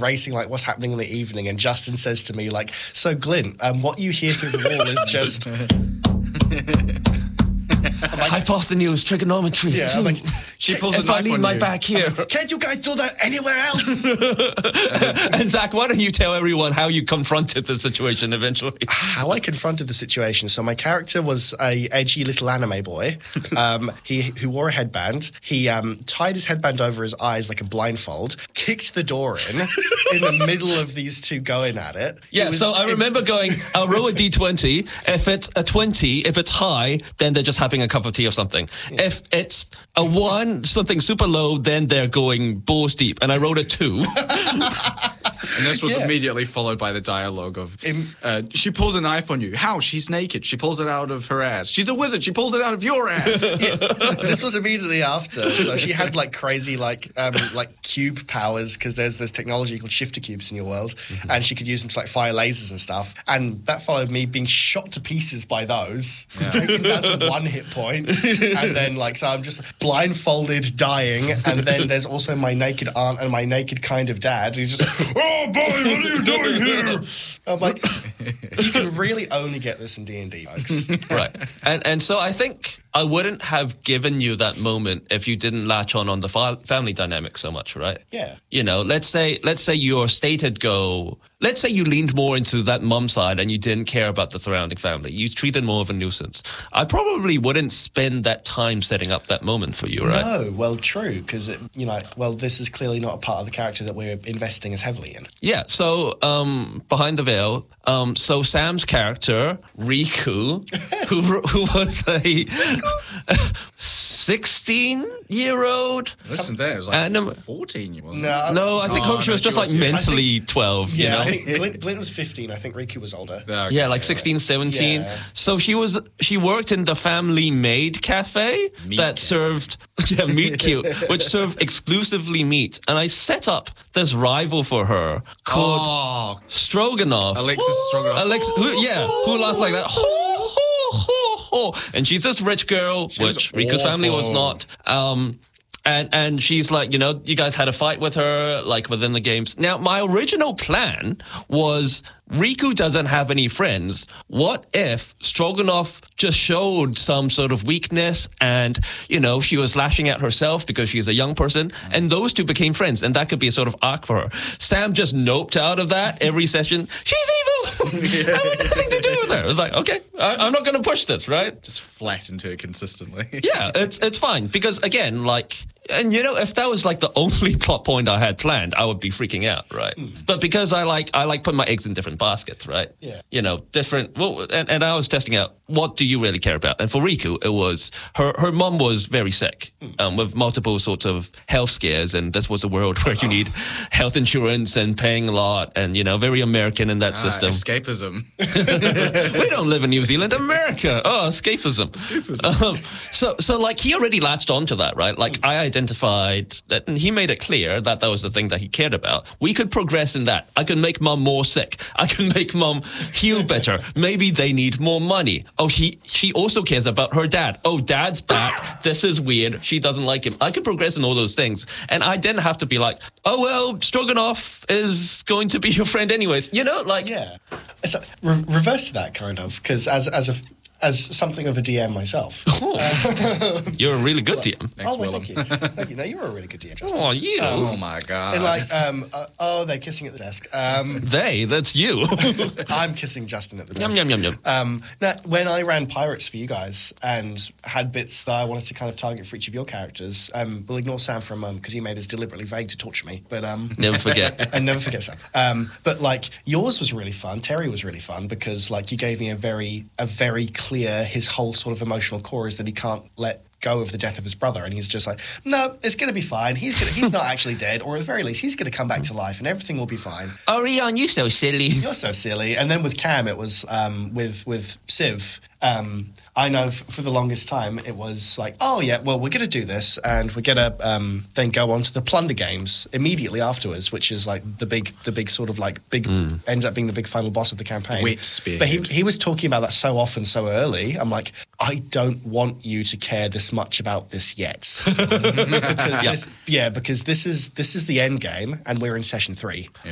narrating like what's happening in the evening, and Justin says to me like, "So Glint, what you hear through the wall is just." Like, hypotenuse trigonometry. Yeah, I'm like, she pulls if a I knife lean on my you. back here. can't you guys do that anywhere else? And Zach, why don't you tell everyone how you confronted the situation eventually? How I confronted the situation. So my character was a edgy little anime boy who wore a headband. He tied his headband over his eyes like a blindfold, kicked the door in the middle of these two going at it. Yeah, so I remember going, I'll roll a d20. If it's a 20, if it's high, then they're just having a cup of tea or something. Yeah. If it's a 1, something super low, then they're going balls deep. And I rolled a 2. And this was immediately followed by the dialogue of, she pulls a knife on you. How? She's naked. She pulls it out of her ass. She's a wizard. She pulls it out of your ass. This was immediately after. So she had like crazy like cube powers, because there's this technology called shifter cubes in your world, and she could use them to like fire lasers and stuff. And that followed me being shot to pieces by those, taken down to 1 hit point, and then like, so I'm just blindfolded, dying, and then there's also my naked aunt and my naked kind of dad. He's just like, "Oh boy, what are you doing here?" I'm like, you can really only get this in D&D, folks. Right. And so I think I wouldn't have given you that moment if you didn't latch on the family dynamic so much, right? Yeah. You know, let's say your stated goal, let's say you leaned more into that mum side and you didn't care about the surrounding family. You treated more of a nuisance. I probably wouldn't spend that time setting up that moment for you, right? No, well, true, because, this is clearly not a part of the character that we're investing as heavily in. Yeah, so behind the veil, so Sam's character, Riku, who was a 16-year-old. Listen there, it was like 14, wasn't it? No, I think she was just like mentally 12, Yeah, you know? I think Glint was 15. I think Riku was older. Okay. Yeah, like 16, 17. Yeah. So she worked in the family maid cafe served meat cute, which served exclusively meat. And I set up this rival for her called Stroganoff. Alexis Stroganoff. Who laughed like that. And she's this rich girl, which Riku's family was not. And she's like, you guys had a fight with her, like, within the games. Now, my original plan was Riku doesn't have any friends. What if Stroganoff just showed some sort of weakness and, she was lashing at herself because she's a young person, and those two became friends, and that could be a sort of arc for her. Sam just noped out of that every session. She's evil! I want nothing to do with her. It's like, okay, I'm not going to push this, right? Just flat into it consistently. Yeah, it's fine. Because, again, if that was like the only plot point I had planned, I would be freaking out, right? But because I like putting my eggs in different baskets, right? Yeah. Different. Well, and I was testing out, what do you really care about? And for Riku, it was her mom was very sick, with multiple sorts of health scares, and this was a world where you need health insurance and paying a lot, and very American in that system. Escapism. We don't live in New Zealand, America. Oh, escapism. So like he already latched onto that, right? Like I identified that, and he made it clear that that was the thing that he cared about. We could progress in that. I can make mum more sick. I can make mum heal better. Maybe they need more money. Oh, she also cares about her dad. Oh, dad's back. This is weird. She doesn't like him. I could progress in all those things. And I didn't have to be like, oh, well, Stroganoff is going to be your friend anyways. Yeah. It's reverse to that, kind of, because as something of a DM myself. You're a really good DM. Thanks, thank you. Thank you. No, you're a really good DM, Justin. Oh, you. Oh, my God. And they're kissing at the desk. That's you. I'm kissing Justin at the desk. Yum, yum, yum, yum. Now, when I ran Pirates for you guys and had bits that I wanted to kind of target for each of your characters, we'll ignore Sam for a moment because he made us deliberately vague to torture me. But never forget. And never forget Sam. But like yours was really fun. Terry was really fun because like you gave me a very clear, his whole sort of emotional core is that he can't let go of the death of his brother, and he's just like, no, it's going to be fine. He's not actually dead, or at the very least, he's going to come back to life, and everything will be fine. Oh, Rion, you're so silly. You're so silly. And then with Cam, it was with Civ. I know for the longest time it was like, oh yeah, well we're going to do this, and we're going to then go on to the plunder games immediately afterwards, which is like the big sort of like big ended up being the big final boss of the campaign. Wit spear. But he was talking about that so often, so early. I'm like, I don't want you to care this much about this yet, because this is the end game, and we're in session 3.